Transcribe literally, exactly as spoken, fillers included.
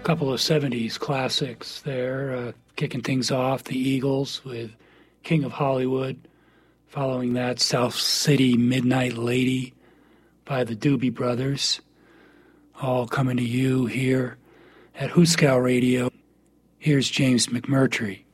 couple of seventies classics there, uh, kicking things off, the Eagles with King of Hollywood. Following that, South City Midnight Lady by the Doobie Brothers. All coming to you here at Hooskow Radio. Here's James McMurtry.